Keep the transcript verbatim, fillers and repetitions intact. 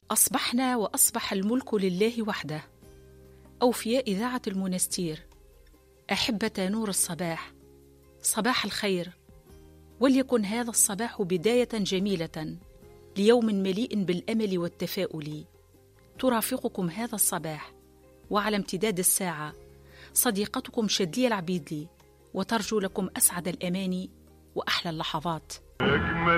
أصبحنا وأصبح الملك لله وحده. أوفياء إذاعة المنستير، أحبة نور الصباح، صباح الخير، وليكن هذا الصباح بداية جميلة ليوم مليء بالأمل والتفاؤل. ترافقكم هذا الصباح وعلى امتداد الساعة صديقتكم شدلية العبيدلي، وترجو لكم أسعد الأماني وأحلى اللحظات.